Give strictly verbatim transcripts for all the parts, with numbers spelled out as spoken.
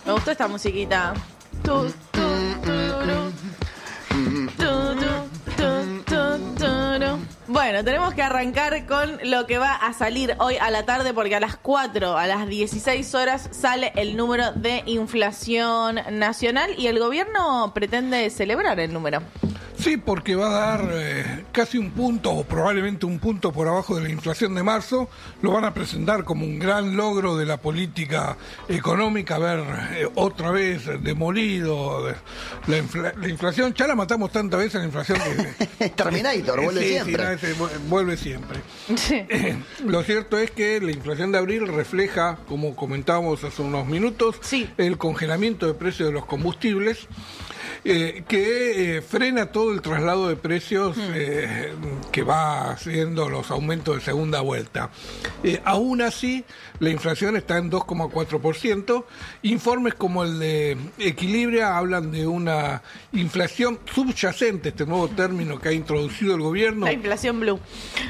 Me gustó esta musiquita. Tu, tu, turu. Tu, tu, tu, tu, turu. Bueno, tenemos que arrancar con lo que va a salir hoy a la tarde, porque a las cuatro, a las dieciséis horas, sale el número de inflación nacional y el gobierno pretende celebrar el número. Sí, porque va a dar eh, casi un punto o probablemente un punto por abajo de la inflación de marzo. Lo van a presentar como un gran logro de la política económica, ver eh, otra vez demolido de, la, infla, la inflación. Ya la matamos tantas veces la inflación que... Terminator, vuelve sí, siempre. Sí, no, vuelve siempre. Sí. Eh, lo cierto es que la inflación de abril refleja, como comentábamos hace unos minutos, sí. el congelamiento de precios de los combustibles. Eh, que eh, frena todo el traslado de precios eh, que va haciendo los aumentos de segunda vuelta. Eh, aún así, la inflación está en dos coma cuatro por ciento. Informes como el de Equilibria hablan de una inflación subyacente, este nuevo término que ha introducido el gobierno. La inflación blue.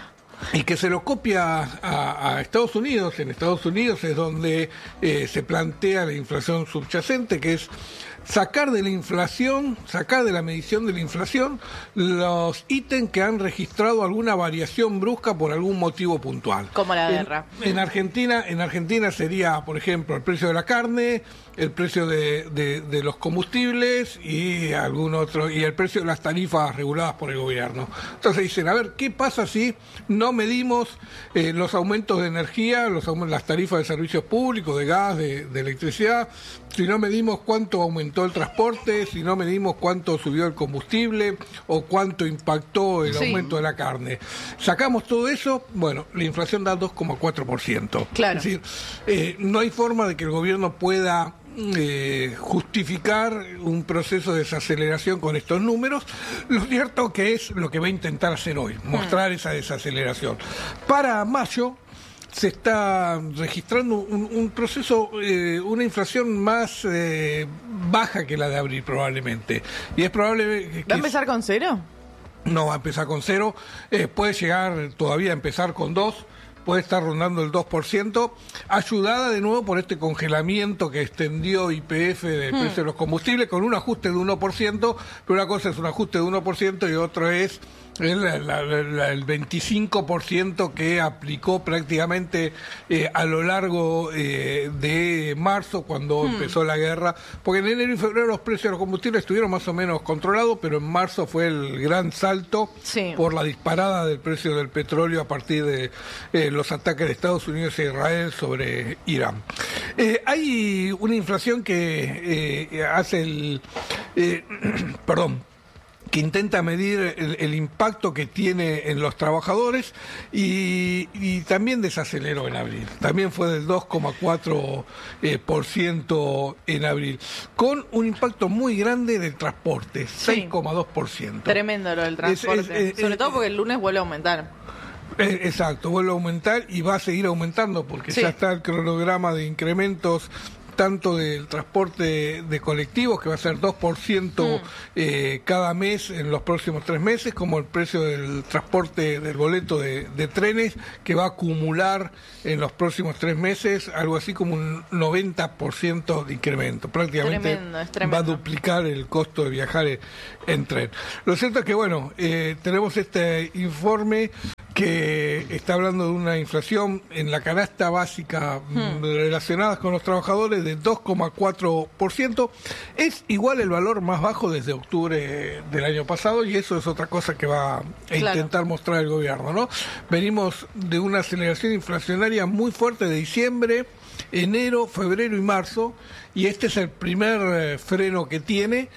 Y que se lo copia a, a Estados Unidos. En Estados Unidos es donde eh, se plantea la inflación subyacente, que es sacar de la inflación, sacar de la medición de la inflación los ítems que han registrado alguna variación brusca por algún motivo puntual. Como la guerra. En, en Argentina, en Argentina sería, por ejemplo, el precio de la carne, el precio de, de, de los combustibles y algún otro, y el precio de las tarifas reguladas por el gobierno. Entonces dicen, a ver, ¿qué pasa si no medimos eh, los aumentos de energía, los aumentos, las tarifas de servicios públicos, de gas, de, de electricidad, si no medimos cuánto aumentó el transporte, si no medimos cuánto subió el combustible o cuánto impactó el sí. aumento de la carne? Sacamos todo eso, bueno, la inflación da dos coma cuatro por ciento. Claro. Es decir, eh, no hay forma de que el gobierno pueda Eh, justificar un proceso de desaceleración con estos números. Lo cierto que es lo que va a intentar hacer hoy, mostrar esa desaceleración. Para mayo se está registrando un, un proceso, eh, una inflación más eh, baja que la de abril probablemente. Y es probable que... ¿Va a empezar con cero? No va a empezar con cero, eh, puede llegar todavía a empezar con dos. Puede estar rondando el dos por ciento, ayudada de nuevo por este congelamiento que extendió Y P F del hmm. precio de los combustibles con un ajuste de uno por ciento, pero una cosa es un ajuste de uno por ciento y otro es el, la, la, el veinticinco por ciento que aplicó prácticamente eh, a lo largo eh, de marzo cuando hmm. empezó la guerra, porque en enero y febrero los precios de los combustibles estuvieron más o menos controlados, pero en marzo fue el gran salto sí. por la disparada del precio del petróleo a partir de eh, los ataques de Estados Unidos e Israel sobre Irán. Eh, hay una inflación que eh, hace el... Eh, perdón, que intenta medir el, el impacto que tiene en los trabajadores y, y también desaceleró en abril. También fue del dos coma cuatro por ciento en abril, con un impacto muy grande del transporte, sí. seis coma dos por ciento. Tremendo lo del transporte, es, es, es, sobre es, todo porque el lunes vuelve a aumentar. Exacto, vuelve a aumentar y va a seguir aumentando porque sí. ya está el cronograma de incrementos tanto del transporte de colectivos, que va a ser dos por ciento mm. eh, cada mes en los próximos tres meses, como el precio del transporte del boleto de, de trenes, que va a acumular en los próximos tres meses algo así como un noventa por ciento de incremento. Prácticamente tremendo, es tremendo. Va a duplicar el costo de viajar en, en tren. Lo cierto es que, bueno, eh, tenemos este informe que está hablando de una inflación en la canasta básica hmm. relacionada con los trabajadores de dos coma cuatro por ciento. Es igual el valor más bajo desde octubre del año pasado y eso es otra cosa que va a claro. intentar mostrar el gobierno, ¿no? Venimos de una aceleración inflacionaria muy fuerte de diciembre, enero, febrero y marzo, y este es el primer eh, freno que tiene.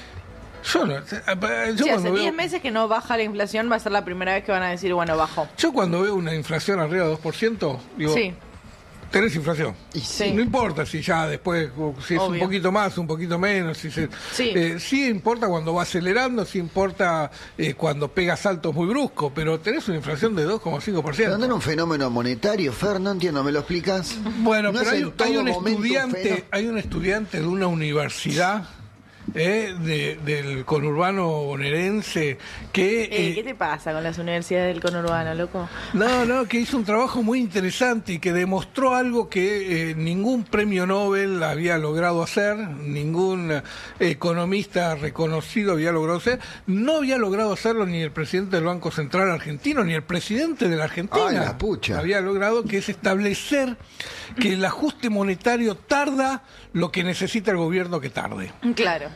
Yo no, yo sí, hace diez meses que no baja la inflación, va a ser la primera vez que van a decir, bueno, bajo. Yo cuando veo una inflación arriba de dos por ciento, digo, sí. tenés inflación. Sí. No importa si ya después, si es Obvio. un poquito más, un poquito menos. Si se, sí. Eh, sí importa cuando va acelerando, sí importa eh, cuando pega saltos muy bruscos, pero tenés una inflación de dos coma cinco por ciento. ¿No era un fenómeno monetario, Fer? No entiendo, ¿me lo explicas? Bueno, ¿No pero hay, hay un estudiante, hay un estudiante de una universidad eh, de, del conurbano bonaerense que... Eh, eh, ¿Qué te pasa con las universidades del conurbano, loco? No, no, que hizo un trabajo muy interesante y que demostró algo que eh, ningún premio Nobel había logrado hacer, ningún eh, economista reconocido había logrado hacer, no había logrado hacerlo ni el presidente del Banco Central argentino, ni el presidente de la Argentina. Ay, la pucha. Había logrado, que es establecer que el ajuste monetario tarda lo que necesita el gobierno que tarde. Claro.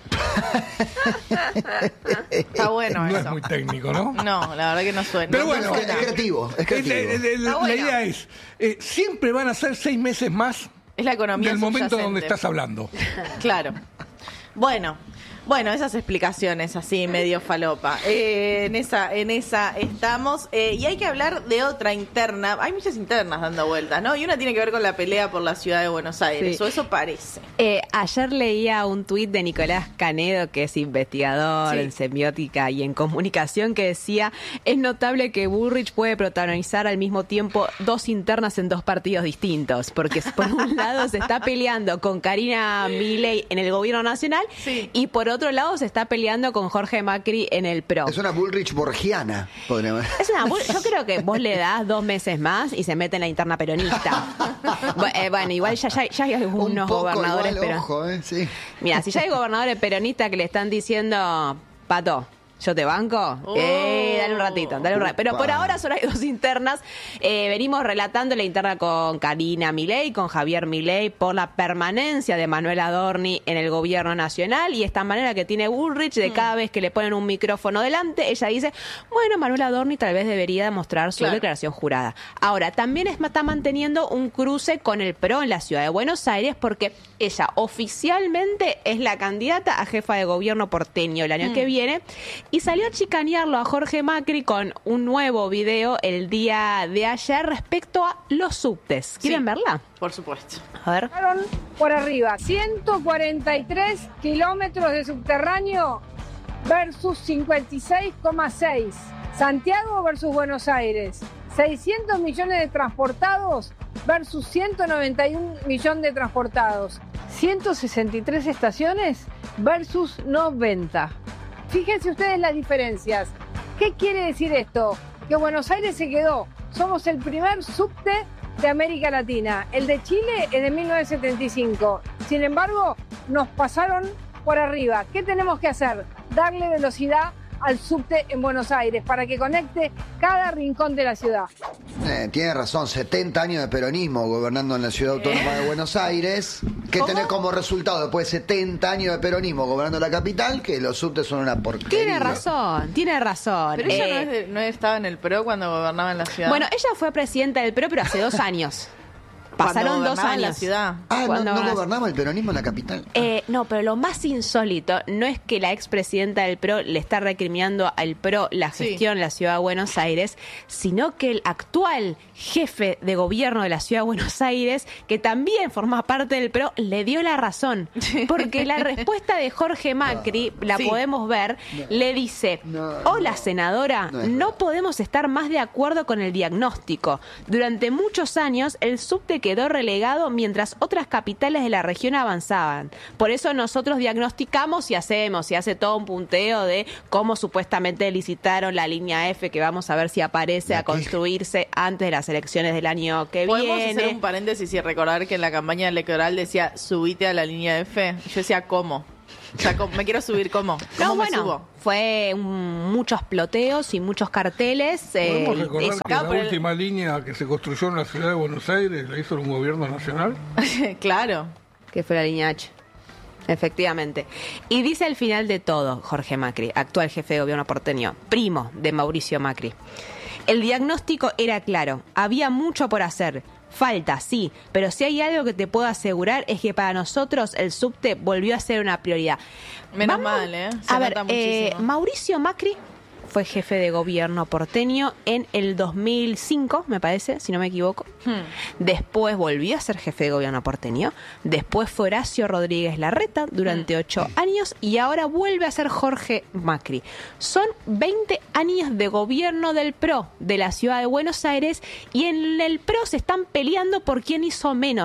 Está bueno No eso. es muy técnico, ¿no? No, la verdad que no suena. Pero no bueno, Es suena. creativo, es Eh, creativo. eh, eh, la, Está la bueno. idea es, eh, siempre van a ser seis meses más Es la economía del momento subyacente. donde estás hablando. Claro. Bueno, bueno, esas explicaciones así medio falopa. Eh, en esa, en esa estamos. Eh, y hay que hablar de otra interna. Hay muchas internas dando vueltas, ¿no? Y una tiene que ver con la pelea por la ciudad de Buenos Aires. Sí. O eso parece. Eh, ayer leía un tuit de Nicolás Canedo, que es investigador Sí. en semiótica y en comunicación, que decía: es notable que Bullrich puede protagonizar al mismo tiempo dos internas en dos partidos distintos, porque por un lado se está peleando con Karina Milei en el gobierno nacional, Sí. y por otro lado se está peleando con Jorge Macri en el PRO. Es una Bullrich borgiana, podríamos. Es una bull- yo creo que vos le das dos meses más y se mete en la interna peronista. Bu- eh, bueno, igual ya, ya, ya hay Un algunos poco gobernadores igual, pero ojo, eh, sí. Mira, si ya hay gobernadores peronistas que le están diciendo: Pato, yo te banco, Oh. eh, dale un ratito, dale un ratito. Pero por Upa. ahora solo hay dos internas. Eh, venimos relatando la interna con Karina Milei, con Javier Milei, por la permanencia de Manuel Adorni en el gobierno nacional, y esta manera que tiene Bullrich de cada vez que le ponen un micrófono delante, ella dice: bueno, Manuel Adorni tal vez debería demostrar su Claro. declaración jurada. Ahora, también es- está manteniendo un cruce con el PRO en la ciudad de Buenos Aires, porque ella oficialmente es la candidata a jefa de gobierno porteño el año Mm. que viene, y salió a chicanearlo a Jorge Macri con un nuevo video el día de ayer respecto a los subtes. ¿Quieren Sí. verla? Por supuesto. A ver. Pasaron por arriba ciento cuarenta y tres kilómetros de subterráneo versus cincuenta y seis coma seis. Santiago versus Buenos Aires. seiscientos millones de transportados versus ciento noventa y un millones de transportados. ciento sesenta y tres estaciones versus noventa. Fíjense ustedes las diferencias. ¿Qué quiere decir esto? Que Buenos Aires se quedó. Somos el primer subte de América Latina. El de Chile es de mil novecientos setenta y cinco. Sin embargo, nos pasaron por arriba. ¿Qué tenemos que hacer? Darle velocidad al subte en Buenos Aires para que conecte cada rincón de la ciudad. Eh, tiene razón, setenta años de peronismo gobernando en la ciudad autónoma de Buenos Aires. Que ¿Cómo? tenés como resultado, después de setenta años de peronismo gobernando la capital, que los subtes son una porquería. Tiene razón, tiene razón. Pero ella Eh, no, es de- no estaba en el PRO cuando gobernaba en la ciudad. bueno, ella fue presidenta del PRO, pero hace dos años. Cuando Pasaron dos gobernaba en la años. ciudad. Ah, ¿no, Cuando no vas- gobernaba el peronismo en la capital? Eh, no, pero lo más insólito no es que la expresidenta del PRO le está recriminando al PRO la Sí. gestión en la ciudad de Buenos Aires, sino que el actual jefe de gobierno de la ciudad de Buenos Aires, que también forma parte del PRO, le dio la razón. Porque la respuesta de Jorge Macri, la Sí. podemos ver, le dice: No, hola senadora, No es no verdad. podemos estar más de acuerdo con el diagnóstico. Durante muchos años el subte quedó relegado mientras otras capitales de la región avanzaban. Por eso nosotros diagnosticamos y hacemos, y hace todo un punteo de cómo supuestamente licitaron la línea F, que vamos a ver si aparece ¿La a qué? construirse antes de las elecciones del año que Podemos viene. hacer un paréntesis y recordar que en la campaña electoral decía: subite a la línea F. Yo decía: ¿cómo? O sea, ¿cómo? me quiero subir, ¿cómo? ¿Cómo No, me bueno, subo? fue un- muchos ploteos y muchos carteles. eh, ¿Podemos recordar eso. que Claro, la pero el- última línea que se construyó en la ciudad de Buenos Aires la hizo un gobierno nacional? Claro. Que fue la línea H. Efectivamente. Y dice al final de todo Jorge Macri, actual jefe de gobierno porteño, primo de Mauricio Macri: el diagnóstico era claro, había mucho por hacer. Falta, sí, pero si hay algo que te puedo asegurar es que para nosotros el subte volvió a ser una prioridad. Menos mal, ¿eh? Se a ver, nota eh, muchísimo. Mauricio Macri fue jefe de gobierno porteño en el dos mil cinco, me parece, si no me equivoco. Hmm. Después volvió a ser jefe de gobierno porteño. Después fue Horacio Rodríguez Larreta durante ocho años y ahora vuelve a ser Jorge Macri. Son veinte años de gobierno del PRO de la ciudad de Buenos Aires, y en el PRO se están peleando por quién hizo menos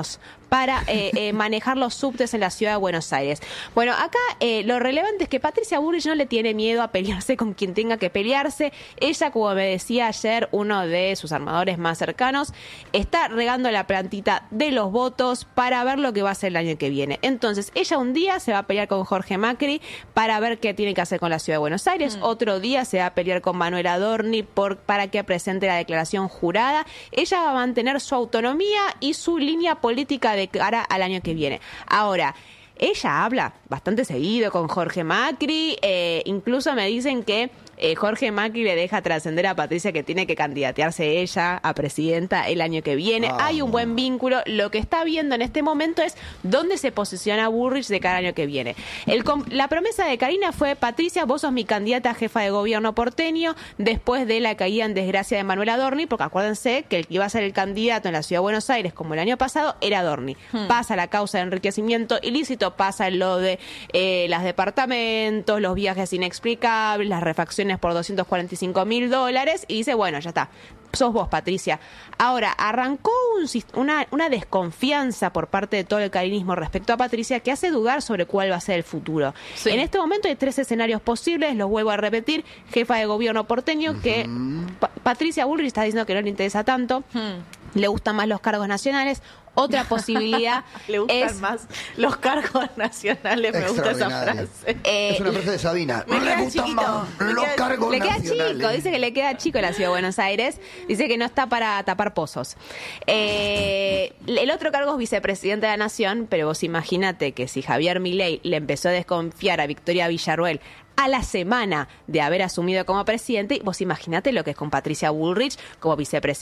para eh, eh, manejar los subtes en la ciudad de Buenos Aires. Bueno, acá eh, lo relevante es que Patricia Bullrich no le tiene miedo a pelearse con quien tenga que pelearse. Ella, como me decía ayer uno de sus armadores más cercanos, está regando la plantita de los votos para ver lo que va a hacer el año que viene. Entonces, ella un día se va a pelear con Jorge Macri para ver qué tiene que hacer con la ciudad de Buenos Aires. Mm. Otro día se va a pelear con Manuel Adorni por, para que presente la declaración jurada. Ella va a mantener su autonomía y su línea política de cara al año que viene. Ahora, ella habla bastante seguido con Jorge Macri, eh, incluso me dicen que eh, Jorge Macri le deja trascender a Patricia que tiene que candidatearse ella a presidenta el año que viene. Ah. Hay un buen vínculo. Lo que está viendo en este momento es dónde se posiciona Bullrich de cada año que viene. El, la promesa de Karina fue: Patricia, vos sos mi candidata a jefa de gobierno porteño después de la caída en desgracia de Manuel Adorni, porque acuérdense que el que iba a ser el candidato en la ciudad de Buenos Aires, como el año pasado, era Adorni. Hmm. Pasa la causa de enriquecimiento ilícito, pasa lo de eh, los departamentos, los viajes inexplicables, las refacciones por doscientos cuarenta y cinco mil dólares, y dice, bueno, ya está, sos vos, Patricia. Ahora, arrancó un, una, una desconfianza por parte de todo el carinismo respecto a Patricia que hace dudar sobre cuál va a ser el futuro. Sí. En este momento hay tres escenarios posibles, los vuelvo a repetir: jefa de gobierno porteño, uh-huh. que pa Patricia Bullrich está diciendo que no le interesa tanto, uh-huh. le gustan más los cargos nacionales. Otra posibilidad le gustan es más los cargos nacionales. Me gusta esa frase. Eh, es una frase de Sabina. Me queda chiquito. Me los queda, cargos le queda nacionales. chico. Dice que le queda chico la ciudad de Buenos Aires. Dice que no está para tapar pozos. Eh, el otro cargo es vicepresidente de la Nación, pero vos imagínate que si Javier Milei le empezó a desconfiar a Victoria Villarruel a la semana de haber asumido como presidente, vos imaginate lo que es con Patricia Bullrich como vicepresidenta.